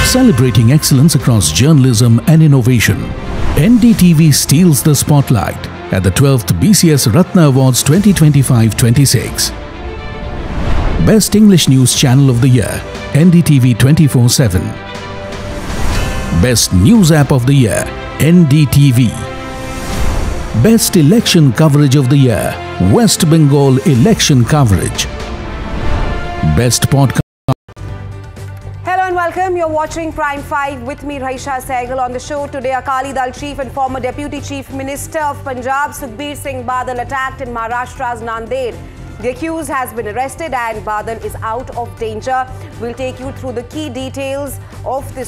Celebrating excellence across journalism and innovation, NDTV steals the spotlight at the 12th BCS Ratna Awards 2025-26. Best English News Channel of the Year, NDTV 24/7. Best News App of the Year, NDTV. Best Election Coverage of the Year, West Bengal Election Coverage. Best Podcast. Hello and welcome. You're watching Prime 5 with me, Raisha Sehgal. On the show today, Akali Dal Chief and former Deputy Chief Minister of Punjab, Sukhbir Singh Badal, attacked in Maharashtra's Nanded. The accused has been arrested and Badal is out of danger. We'll take you through the key details of this